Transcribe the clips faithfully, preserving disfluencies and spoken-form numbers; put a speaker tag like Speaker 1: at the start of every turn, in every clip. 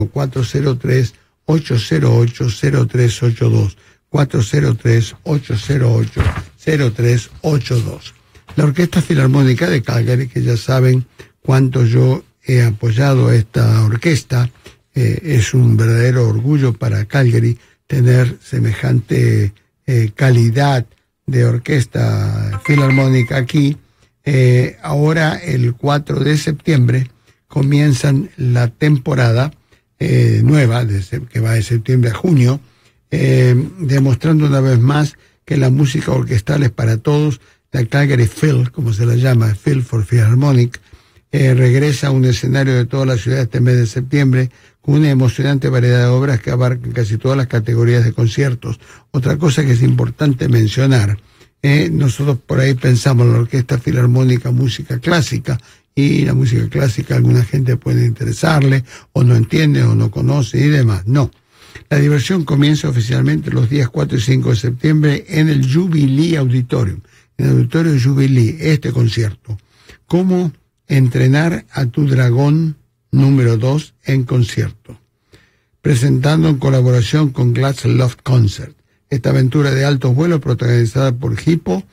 Speaker 1: cuatro cero tres, ocho cero ocho, cero tres ocho dos, cuatro cero tres, ocho cero ocho, cero tres ocho dos. La Orquesta Filarmónica de Calgary, que ya saben cuánto yo he apoyado a esta orquesta, eh, es un verdadero orgullo para Calgary tener semejante eh, calidad de orquesta filarmónica aquí. Eh, ahora, el cuatro de septiembre, comienzan la temporada eh, nueva, desde, que va de septiembre a junio, eh, demostrando una vez más que la música orquestal es para todos. La Calgary Phil, como se la llama, Phil for Philharmonic, eh, regresa a un escenario de toda la ciudad este mes de septiembre con una emocionante variedad de obras que abarcan casi todas las categorías de conciertos. Otra cosa que es importante mencionar, eh, nosotros por ahí pensamos en la Orquesta Filarmónica música clásica, y la música clásica a alguna gente puede interesarle, o no entiende, o no conoce y demás. No. La diversión comienza oficialmente los días cuatro y cinco de septiembre en el Jubilee Auditorium. En el Auditorio Jubilee, este concierto. ¿Cómo entrenar a tu dragón número dos en concierto? Presentando en colaboración con Glad's Loft Concert. Esta aventura de altos vuelos protagonizada por Hippo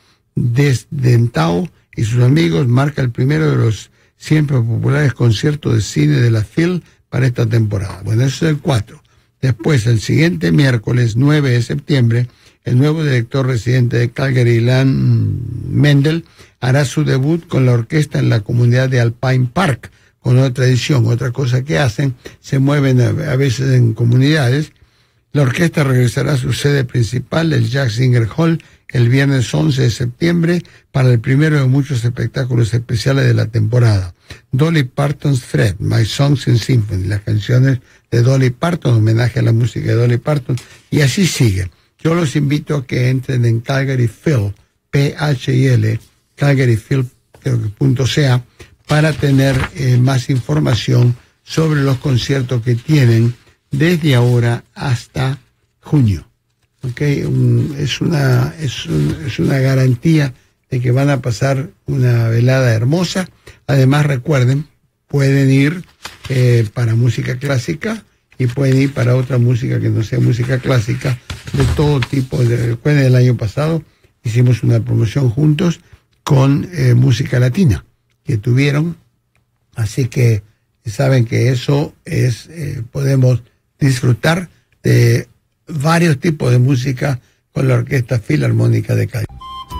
Speaker 1: Desdentao y sus amigos marca el primero de los siempre populares conciertos de cine de la Phil para esta temporada. Bueno, eso es el cuatro. Después, el siguiente miércoles nueve de septiembre, el nuevo director residente de Calgary, Ilan Mendel, hará su debut con la orquesta en la comunidad de Alpine Park, con otra edición. Otra cosa que hacen, se mueven a, a veces en comunidades. La orquesta regresará a su sede principal, el Jack Singer Hall, el viernes once de septiembre, para el primero de muchos espectáculos especiales de la temporada. Dolly Parton's Fred, My Songs in Symphony, las canciones de Dolly Parton, homenaje a la música de Dolly Parton, y así sigue. Yo los invito a que entren en Calgary Phil, P H I L, Calgary Phil, creo que punto ca, para tener eh, más información sobre los conciertos que tienen desde ahora hasta junio. Okay, un, es una es, un, es una garantía de que van a pasar una velada hermosa. Además, recuerden, pueden ir eh, para música clásica y pueden ir para otra música que no sea música clásica, de todo tipo. Recuerden, el año pasado hicimos una promoción juntos con eh, música latina que tuvieron, así que saben que eso es, eh, podemos disfrutar de varios tipos de música con la Orquesta Filarmónica de Calgary.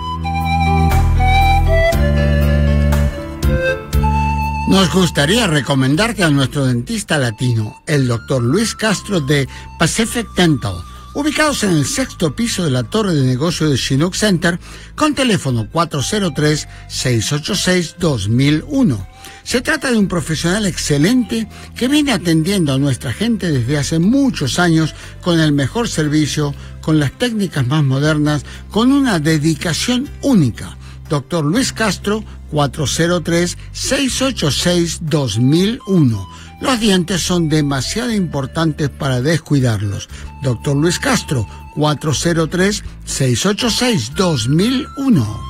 Speaker 1: Nos gustaría recomendarte a nuestro dentista latino, el doctor Luis Castro de Pacific Dental, ubicados en el sexto piso de la torre de negocio de Chinook Center, con teléfono cuatro cero tres, seis ocho seis, dos mil uno. Se trata de un profesional excelente que viene atendiendo a nuestra gente desde hace muchos años con el mejor servicio, con las técnicas más modernas, con una dedicación única. Doctor Luis Castro, cuatro cero tres, seis ocho seis, dos mil uno. Los dientes son demasiado importantes para descuidarlos. Doctor Luis Castro, cuatro cero tres, seis ocho seis, dos mil uno.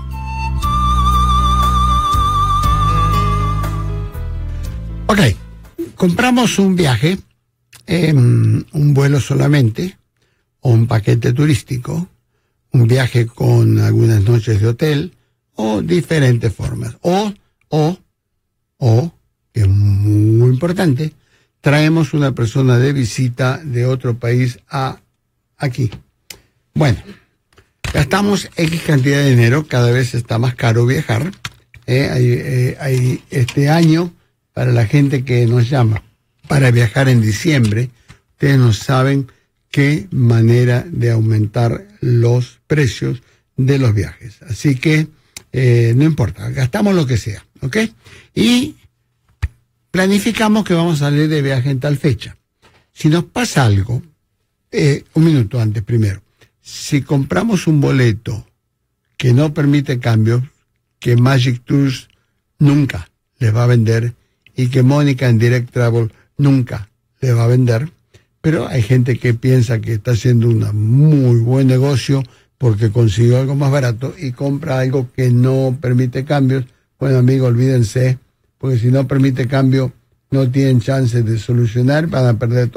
Speaker 1: Ok, compramos un viaje, eh, un vuelo solamente, o un paquete turístico, un viaje con algunas noches de hotel, o diferentes formas. O, o, o, que es muy importante, traemos una persona de visita de otro país a aquí. Bueno, gastamos X cantidad de dinero, cada vez está más caro viajar. Eh, hay, eh, hay este año, para la gente que nos llama para viajar en diciembre, ustedes no saben qué manera de aumentar los precios de los viajes. Así que eh, no importa, gastamos lo que sea, ¿ok? Y planificamos que vamos a salir de viaje en tal fecha. Si nos pasa algo, eh, un minuto antes primero, si compramos un boleto que no permite cambios, que Magic Tours nunca les va a vender, y que Mónica en Direct Travel nunca le va a vender, pero hay gente que piensa que está haciendo un muy buen negocio porque consiguió algo más barato y compra algo que no permite cambios. Bueno, amigos, olvídense, porque si no permite cambio no tienen chance de solucionar, van a perder todo.